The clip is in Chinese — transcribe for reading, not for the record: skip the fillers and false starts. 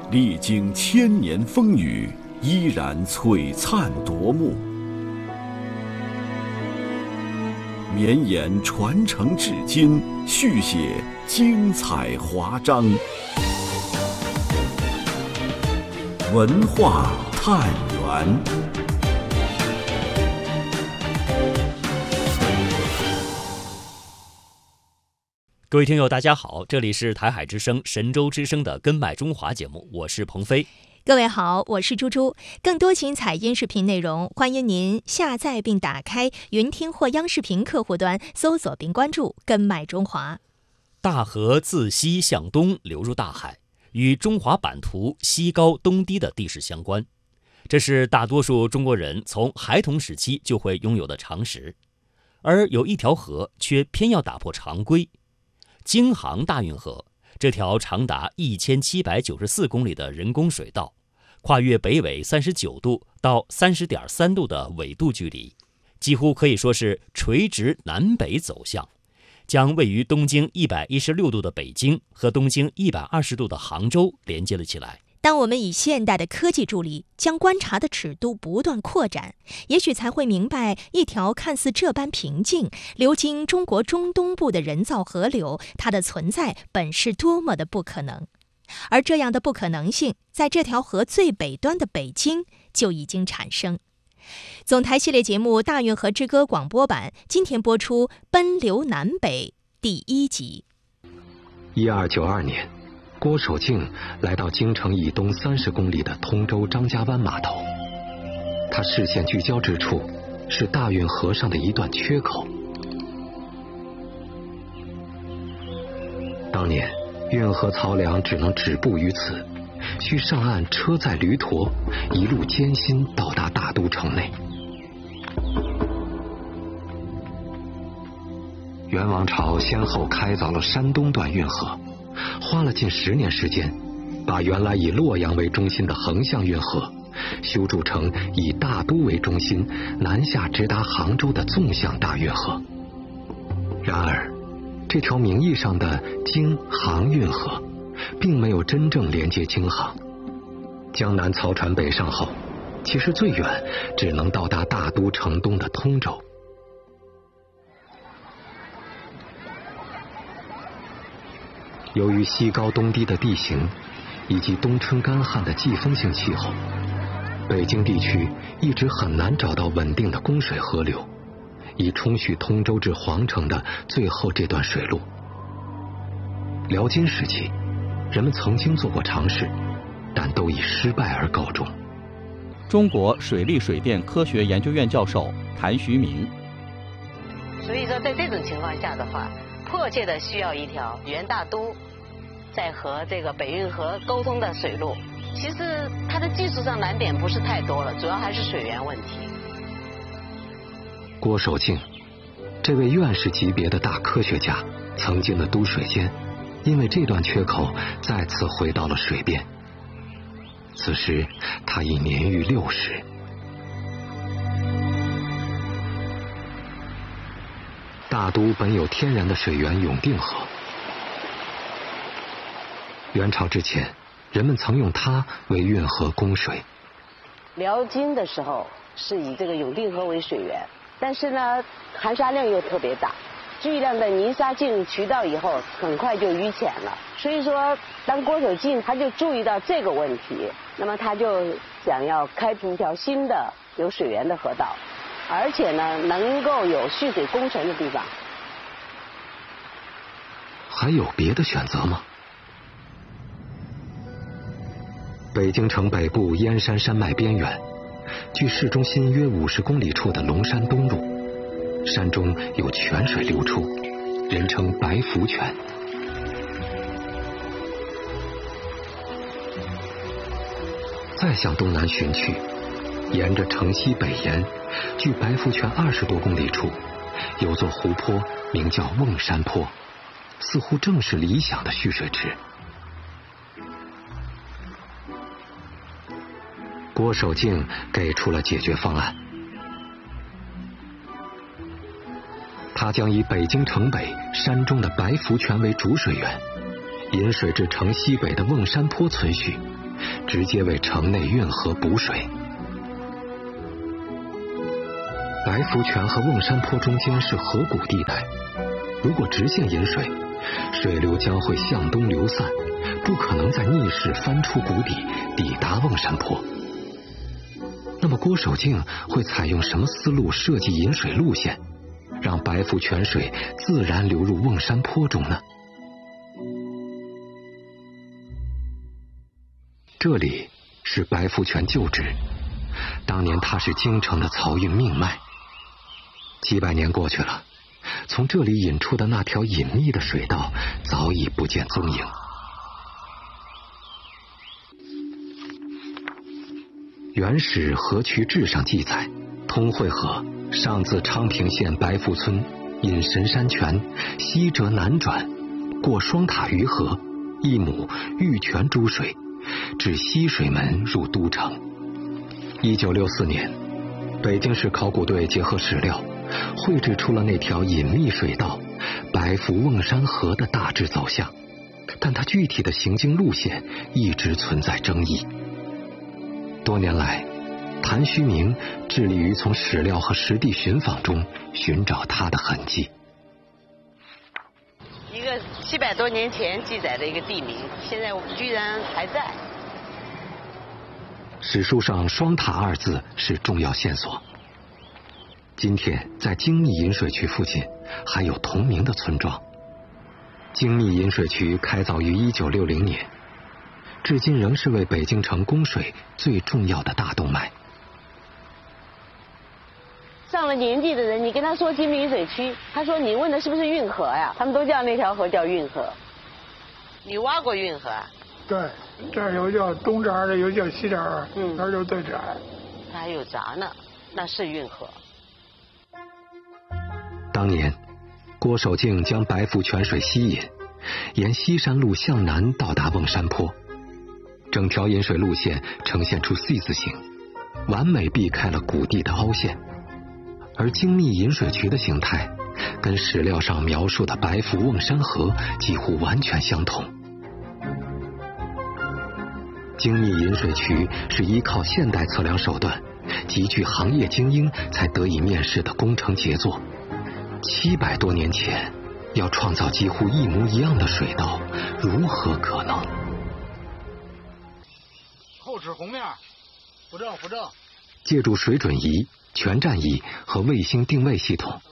历经千年风雨，依然璀璨夺目。绵延传承至今，续写精彩华章。文化探源。 各位听友大家好，这里是台海之声神州之声的根脉中华节目，我是鹏飞。 各位好，我是猪猪。更多精彩音视频内容，欢迎您下载并打开云听或央视频客户端，搜索并关注根脉中华。 大河自西向东流入大海，与中华版图西高东低的地势相关，这是大多数中国人从孩童时期就会拥有的常识。而有一条河却偏要打破常规。京杭大运河这条长达1794公里的人工水道，跨越北纬39度到30.3度的纬度距离，几乎可以说是垂直南北走向，将位于东经116度的北京和东经120度的杭州连接了起来。 当我们以现代的科技助力，将观察的尺度不断扩展，也许才会明白一条看似这般平静流经中国中东部的人造河流，它的存在本是多么的不可能。而这样的不可能性，在这条河最北端的北京就已经产生。总台系列节目《大运河之歌》广播版今天播出《奔流南北》第1集。 1292年，郭守敬来到京城以东30公里的通州张家湾码头，他视线聚焦之处是大运河上的一段缺口。当年运河漕粮只能止步于此，需上岸车载驴驼，一路艰辛到达大都城内。元王朝先后开凿了山东段运河，花了近10年时间，把原来以洛阳为中心的横向运河修筑成以大都为中心南下直达杭州的纵向大运河。然而这条名义上的京杭运河并没有真正连接京杭，江南漕船北上后，其实最远只能到达大都城东的通州。由于西高东低的地形以及冬春干旱的季风性气候，北京地区一直很难找到稳定的供水河流，以冲续通州至皇城的最后这段水路。辽金时期，人们曾经做过尝试，但都以失败而告终。 中国水利水电科学研究院教授谭徐明。 所以说在这种情况下的话，迫切的需要一条原大都在和这个北运河沟通的水路。其实它的技术上难点不是太多了，主要还是水源问题。 郭守敬这位院士级别的大科学家，曾经的都水监因为这段缺口再次回到了水边。此时他已年逾60。大都本有天然的水源永定河，元朝之前，人们曾用它为运河供水。 辽金的时候是以这个永定河为水源，但是呢，含沙量又特别大，巨量的泥沙进入渠道以后，很快就淤浅了。所以说，当郭守敬他就注意到这个问题，那么他就想要开辟一条新的有水源的河道。而且呢，能够有蓄水工程的地方。 还有别的选择吗？北京城北部燕山山脉边缘，距市中心约50公里处的龙山东路，山中有泉水流出，人称白福泉。再向东南寻去，沿着城西北沿，距白福泉20多公里处，有座湖泊，名叫瓮山坡，似乎正是理想的蓄水池。郭守敬给出了解决方案，他将以北京城北山中的白福泉为主水源，引水至城西北的瓮山坡存蓄， 直接为城内运河补水。白福泉和瓮山坡中间是河谷地带，如果直线引水，水流将会向东流散，不可能再逆势翻出谷底抵达瓮山坡。那么郭守敬会采用什么思路设计引水路线，让白福泉水自然流入瓮山坡中呢？这里是白福泉旧址，当年它是京城的漕运命脉。几百年过去了，从这里引出的那条隐秘的水道早已不见踪影。原始河渠志上记载，通惠河上自昌平县白福村，引神山泉，西折南转，过双塔鱼河，一亩玉泉诸水，至西水门入都城。1964年，北京市考古队结合史料，绘制出了那条隐秘水道白福瓮山河的大致走向，但它具体的行经路线一直存在争议。多年来，谭虚明致力于从史料和实地寻访中寻找它的痕迹。 一个700多年前记载的一个地名，现在居然还在。 史书上双塔二字是重要线索。今天在精密引水渠附近还有同名的村庄。精密引水渠开凿于1960年，至今仍是为北京城供水最重要的大动脉。 上了年纪的人，你跟他说精密引水渠，他说你问的是不是运河呀？他们都叫那条河叫运河。你挖过运河啊？ 对，这儿有叫东闸的，有叫西闸，那儿就最窄。 它还有闸呢，那是运河。 当年，郭守敬将白福泉水吸引，沿西山路向南到达瓮山坡，整条引水路线呈现出 C 字形，完美避开了谷地的凹陷。而精密引水渠的形态跟史料上描述的白福瓮山河几乎完全相同。精密引水渠是依靠现代测量手段，极具行业精英才得以面世的工程杰作。700多年前，要创造几乎一模一样的水道，如何可能？ 后齿红面，扶正扶正。 借助水准仪、全站仪和卫星定位系统，